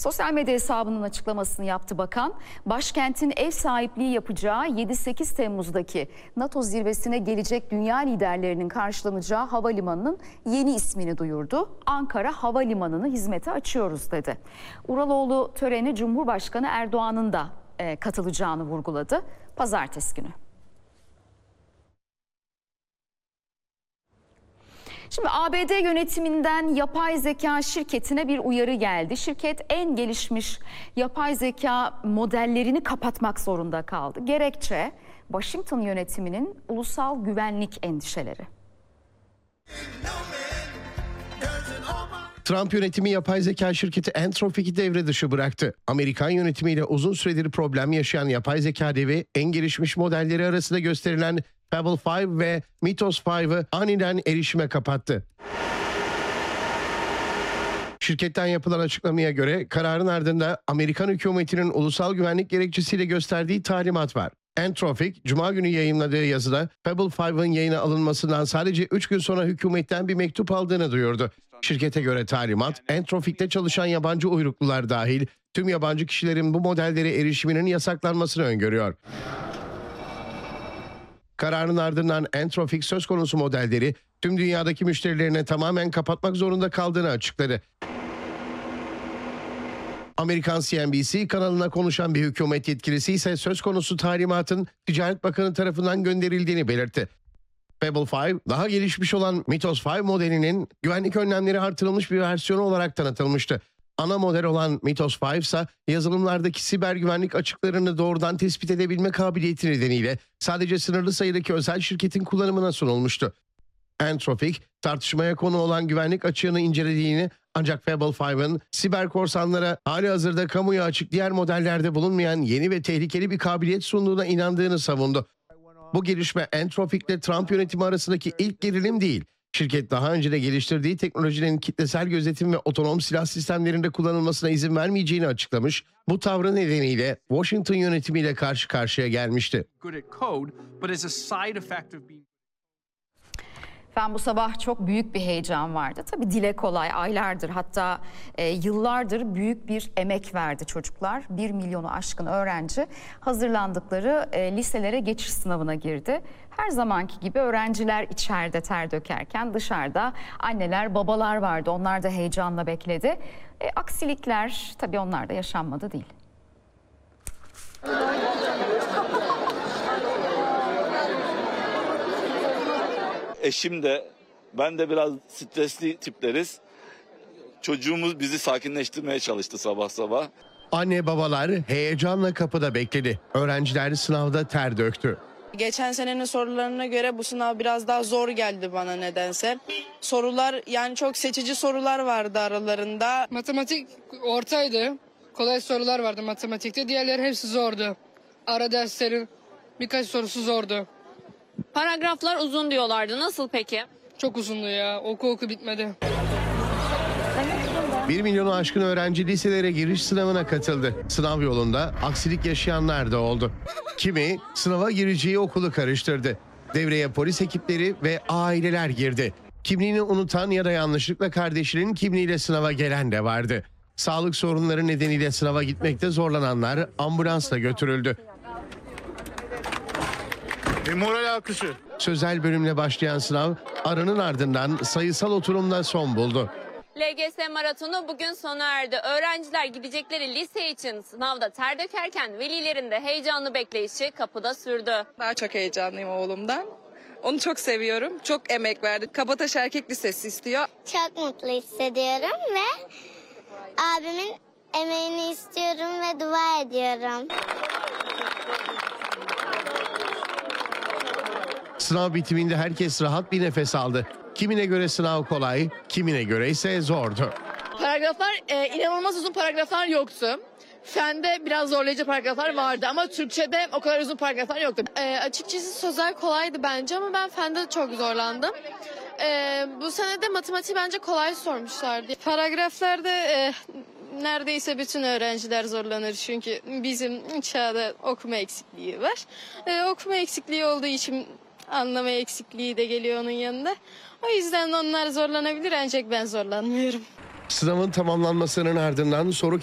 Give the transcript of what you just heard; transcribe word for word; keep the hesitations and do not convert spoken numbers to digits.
Sosyal medya hesabının açıklamasını yaptı bakan. Başkentin ev sahipliği yapacağı yedi sekiz Temmuz'daki NATO zirvesine gelecek dünya liderlerinin karşılanacağı havalimanının yeni ismini duyurdu. Ankara Havalimanı'nı hizmete açıyoruz dedi. Uraloğlu töreni Cumhurbaşkanı Erdoğan'ın da e, katılacağını vurguladı. Pazartesi günü. Şimdi A B D yönetiminden yapay zeka şirketine bir uyarı geldi. Şirket en gelişmiş yapay zeka modellerini kapatmak zorunda kaldı. Gerekçe Washington yönetiminin ulusal güvenlik endişeleri. Trump yönetimi yapay zeka şirketi Anthropic'i devre dışı bıraktı. Amerikan yönetimiyle uzun süredir problem yaşayan yapay zeka devi en gelişmiş modelleri arasında gösterilen Fable beş ve Mythos beşi aniden erişime kapattı. Şirketten yapılan açıklamaya göre kararın ardında Amerikan hükümetinin ulusal güvenlik gerekçesiyle gösterdiği talimat var. Anthropic, Cuma günü yayınladığı yazıda Fable beşin yayına alınmasından sadece üç gün sonra hükümetten bir mektup aldığını duyurdu. Şirkete göre talimat, Anthropic'te çalışan yabancı uyruklular dahil tüm yabancı kişilerin bu modellere erişiminin yasaklanmasını öngörüyor. Kararın ardından Anthropic söz konusu modelleri tüm dünyadaki müşterilerine tamamen kapatmak zorunda kaldığını açıkladı. Amerikan C N B C kanalına konuşan bir hükümet yetkilisi ise söz konusu talimatın Ticaret Bakanı tarafından gönderildiğini belirtti. Fable beş, daha gelişmiş olan Mythos beş modelinin güvenlik önlemleri artırılmış bir versiyonu olarak tanıtılmıştı. Ana model olan Mythos beş ise yazılımlardaki siber güvenlik açıklarını doğrudan tespit edebilme kabiliyeti nedeniyle sadece sınırlı sayıdaki özel şirketin kullanımına sunulmuştu. Anthropic, tartışmaya konu olan güvenlik açığını incelediğini ancak Fable beşin siber korsanlara halihazırda kamuya açık diğer modellerde bulunmayan yeni ve tehlikeli bir kabiliyet sunduğuna inandığını savundu. Bu gelişme Anthropic ile Trump yönetimi arasındaki ilk gerilim değil. Şirket daha önce de geliştirdiği teknolojinin kitlesel gözetim ve otonom silah sistemlerinde kullanılmasına izin vermeyeceğini açıklamış. Bu tavrı nedeniyle Washington yönetimiyle karşı karşıya gelmişti. Ben bu sabah çok büyük bir heyecan vardı. Tabii dile kolay, aylardır hatta e, yıllardır büyük bir emek verdi çocuklar. Bir milyonu aşkın öğrenci hazırlandıkları e, liselere geçiş sınavına girdi. Her zamanki gibi öğrenciler içeride ter dökerken dışarıda anneler, babalar vardı. Onlar da heyecanla bekledi. E, aksilikler tabii onlarda yaşanmadı değil. Eşim de ben de biraz stresli tipleriz. Çocuğumuz bizi sakinleştirmeye çalıştı sabah sabah. Anne babalar heyecanla kapıda bekledi. Öğrenciler sınavda ter döktü. Geçen senenin sorularına göre bu sınav biraz daha zor geldi bana nedense. Sorular yani çok seçici sorular vardı aralarında. Matematik ortaydı. Kolay sorular vardı matematikte. Diğerleri hepsi zordu. Ara derslerin birkaç sorusu zordu. Paragraflar uzun diyorlardı. Nasıl peki? Çok uzundu ya. Oku oku bitmedi. Bir milyonu aşkın öğrenci liselere giriş sınavına katıldı. Sınav yolunda aksilik yaşayanlar da oldu. Kimi sınava gireceği okulu karıştırdı. Devreye polis ekipleri ve aileler girdi. Kimliğini unutan ya da yanlışlıkla kardeşinin kimliğiyle sınava gelen de vardı. Sağlık sorunları nedeniyle sınava gitmekte zorlananlar ambulansla götürüldü. Bir moral alkışı. Sözel bölümle başlayan sınav aranın ardından sayısal oturumla son buldu. L G S maratonu bugün sona erdi. Öğrenciler gidecekleri lise için sınavda ter dökerken velilerin de heyecanlı bekleyişi kapıda sürdü. Daha çok heyecanlıyım oğlumdan. Onu çok seviyorum. Çok emek verdi. Kabataş Erkek Lisesi istiyor. Çok mutlu hissediyorum ve abimin emeğini istiyorum ve dua ediyorum. Sınav bitiminde herkes rahat bir nefes aldı. Kimine göre sınav kolay, kimine göre ise zordu. Paragraflar e, inanılmaz uzun paragraflar yoktu. Fende biraz zorlayıcı paragraflar vardı ama Türkçe'de o kadar uzun paragraflar yoktu. E, açıkçası sözel kolaydı bence ama ben fende çok zorlandım. E, bu sene de matematiği bence kolay sormuşlardı. Paragraflarda e, neredeyse bütün öğrenciler zorlanır çünkü bizim çağda okuma eksikliği var. E, okuma eksikliği olduğu için anlama eksikliği de geliyor onun yanında. O yüzden onlar zorlanabilir ancak ben zorlanmıyorum. Sınavın tamamlanmasının ardından soru